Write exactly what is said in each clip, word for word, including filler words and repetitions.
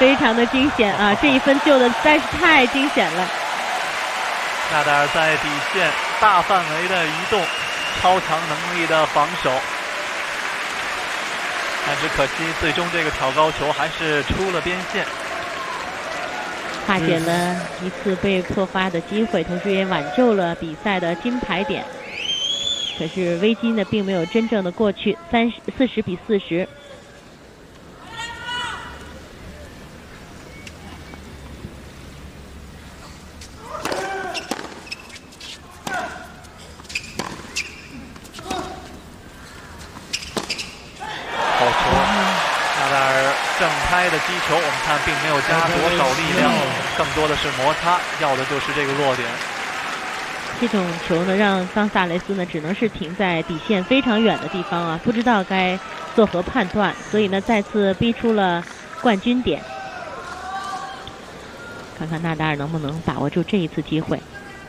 非常的惊险啊！这一分救的实在是太惊险了。 纳达尔在底线大范围的移动，超强能力的防守，但是可惜最终这个挑高球还是出了边线， 化解了一次被破发的机会，同时也挽救了比赛的金牌点。可是危机呢，并没有真正的过去，三十四十比四十。 好球！纳达尔正拍的击球，我们看并没有加多少力量，更多的是摩擦，要的就是这个落点。 这种球呢，让冈萨雷斯呢只能是停在底线非常远的地方啊，不知道该作何判断，所以呢再次逼出了冠军点。看看纳达尔能不能把握住这一次机会。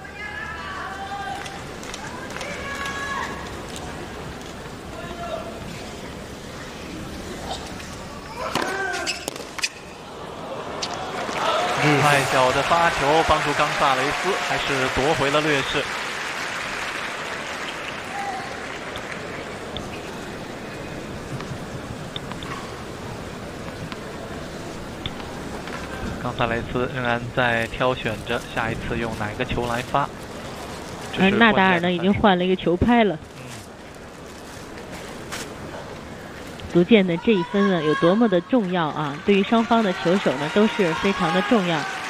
快脚的发球帮助冈萨雷斯还是夺回了劣势。冈萨雷斯仍然在挑选着下一次用哪个球来发。 而纳达尔呢已经换了一个球拍了，足见呢这一分呢有多么的重要啊！对于双方的球手呢都是非常的重要。